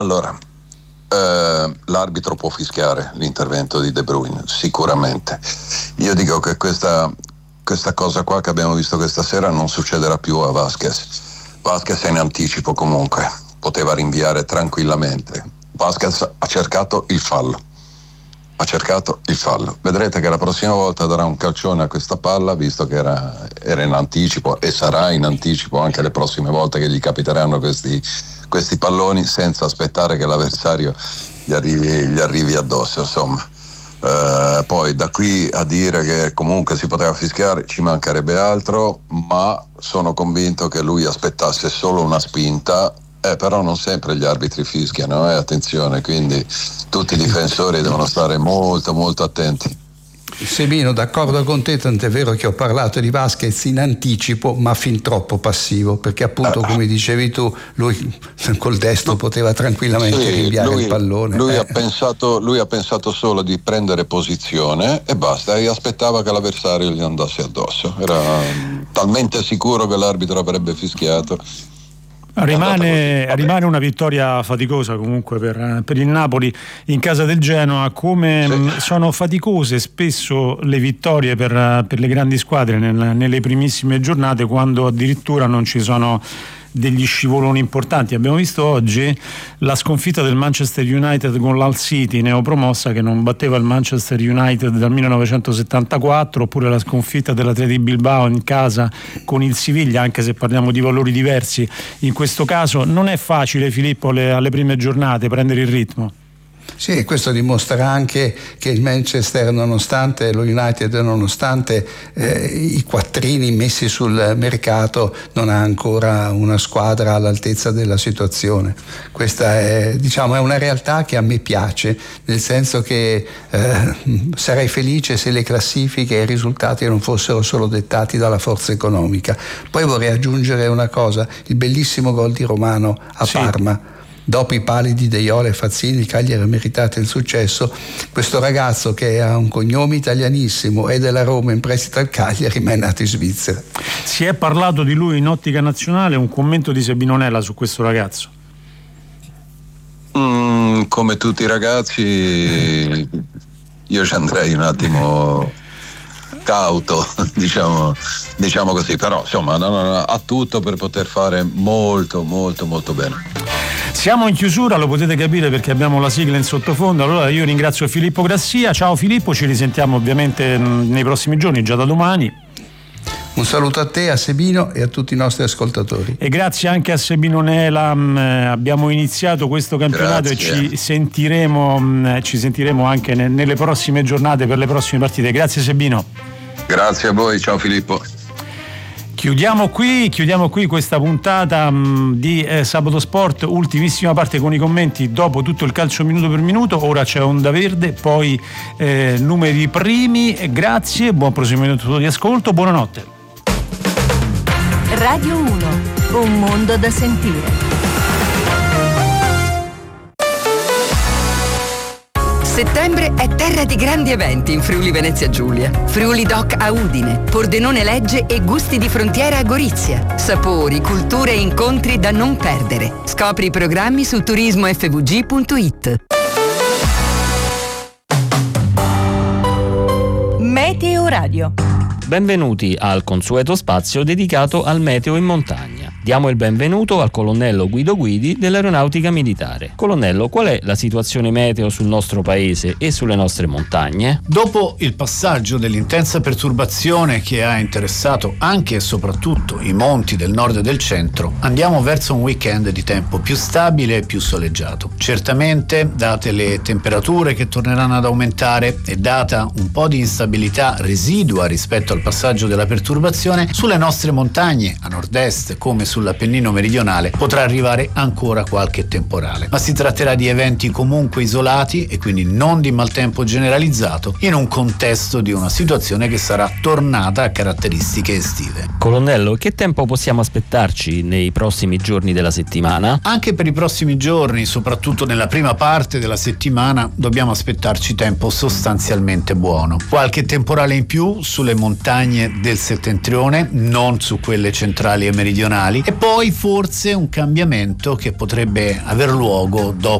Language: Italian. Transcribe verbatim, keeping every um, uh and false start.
Allora, eh, l'arbitro può fischiare l'intervento di De Bruyne, sicuramente. Io dico che questa, questa cosa qua che abbiamo visto questa sera non succederà più a Vasquez. Vasquez è in anticipo comunque, poteva rinviare tranquillamente. Vasquez ha cercato il fallo. Ha cercato il fallo. Vedrete che la prossima volta darà un calcione a questa palla, visto che era, era in anticipo e sarà in anticipo anche le prossime volte che gli capiteranno questi, questi palloni, senza aspettare che l'avversario gli arrivi, gli arrivi addosso, insomma. Uh, poi da qui a dire che comunque si poteva fischiare ci mancherebbe altro, ma sono convinto che lui aspettasse solo una spinta. Eh, però non sempre gli arbitri fischiano, eh, attenzione, quindi tutti i difensori devono stare molto molto attenti. Sebino, d'accordo con te, tant'è vero che ho parlato di Vasquez in anticipo, ma fin troppo passivo, perché appunto, eh. come dicevi tu, lui col destro poteva tranquillamente sì, rinviare lui, il pallone. Lui, eh. ha pensato, lui ha pensato solo di prendere posizione e basta, e aspettava che l'avversario gli andasse addosso. Era talmente sicuro che l'arbitro avrebbe fischiato. Rimane, rimane una vittoria faticosa comunque per, per il Napoli in casa del Genoa, come sì. sono faticose spesso le vittorie per, per le grandi squadre nel, nelle primissime giornate, quando addirittura non ci sono degli scivoloni importanti. Abbiamo visto oggi la sconfitta del Manchester United con l'Hull City, neopromossa, che non batteva il Manchester United dal millenovecentosettantaquattro, oppure la sconfitta dell'Athletic Bilbao in casa con il Siviglia, anche se parliamo di valori diversi in questo caso. Non è facile, Filippo, le, alle prime giornate prendere il ritmo. Sì, questo dimostra anche che il Manchester, nonostante lo United, nonostante eh, i quattrini messi sul mercato, non ha ancora una squadra all'altezza della situazione. Questa è, diciamo, è una realtà che a me piace, nel senso che eh, sarei felice se le classifiche e i risultati non fossero solo dettati dalla forza economica. Poi vorrei aggiungere una cosa: il bellissimo gol di Romano a sì. Parma. Dopo i pali di Deiola e Fazzini, il Cagliari ha meritato il successo. Questo ragazzo, che ha un cognome italianissimo, è della Roma in prestito al Cagliari, ma è nato in Svizzera. Si è parlato di lui in ottica nazionale. Un commento di Sebino Nella su questo ragazzo? Mm, come tutti i ragazzi, io ci andrei un attimo cauto, diciamo, diciamo così, però insomma no, no, no, ha tutto per poter fare molto molto molto bene. Siamo in chiusura, lo potete capire perché abbiamo la sigla in sottofondo. Allora io ringrazio Filippo Grassia. Ciao Filippo, ci risentiamo ovviamente nei prossimi giorni, già da domani. Un saluto a te, a Sebino e a tutti i nostri ascoltatori. E grazie anche a Sebino Nela. Abbiamo iniziato questo campionato grazie. e ci sentiremo, ci sentiremo anche nelle prossime giornate per le prossime partite. Grazie Sebino. Grazie a voi, ciao Filippo. Chiudiamo qui, chiudiamo qui questa puntata mh, di eh, Sabato Sport, ultimissima parte con i commenti dopo tutto il calcio minuto per minuto. Ora c'è Onda Verde, poi eh, numeri primi. Grazie, buon proseguimento di ascolto, buonanotte. Radio uno, un mondo da sentire. Settembre è terra di grandi eventi in Friuli Venezia Giulia. Friuli Doc a Udine, Pordenone Legge e Gusti di Frontiera a Gorizia. Sapori, culture e incontri da non perdere. Scopri i programmi su turismo effe vu gi punto it. Meteo Radio. Benvenuti al consueto spazio dedicato al meteo in montagna. Diamo il benvenuto al colonnello Guido Guidi dell'Aeronautica Militare. Colonnello, qual è la situazione meteo sul nostro paese e sulle nostre montagne? Dopo il passaggio dell'intensa perturbazione che ha interessato anche e soprattutto i monti del nord e del centro, andiamo verso un weekend di tempo più stabile e più soleggiato. Certamente, date le temperature che torneranno ad aumentare e data un po' di instabilità residua rispetto al passaggio della perturbazione, sulle nostre montagne a nord-est come sull'Appennino meridionale potrà arrivare ancora qualche temporale, ma si tratterà di eventi comunque isolati e quindi non di maltempo generalizzato in un contesto di una situazione che sarà tornata a caratteristiche estive. Colonnello, che tempo possiamo aspettarci nei prossimi giorni della settimana? Anche per i prossimi giorni, soprattutto nella prima parte della settimana, dobbiamo aspettarci tempo sostanzialmente buono. Qualche temporale in più sulle montagne del settentrione, non su quelle centrali e meridionali, e poi forse un cambiamento che potrebbe aver luogo dopo